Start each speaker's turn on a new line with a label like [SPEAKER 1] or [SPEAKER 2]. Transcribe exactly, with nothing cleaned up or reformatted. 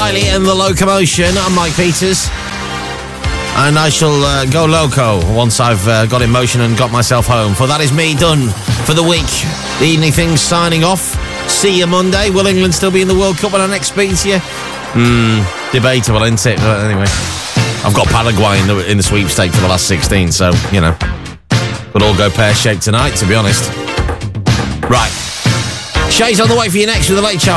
[SPEAKER 1] Riley and the Locomotion. I'm Mike Peters. And I shall uh, go loco once I've uh, got in motion and got myself home. For that is me done for the week. The Evening Things signing off. See you Monday. Will England still be in the World Cup when I next speak to you? Hmm, debatable, isn't it? But anyway, I've got Paraguay in the, in the sweepstake for the last sixteen, so, you know, could all go pear-shaped tonight, to be honest. Right. Shay's on the way for you next with the Late Show.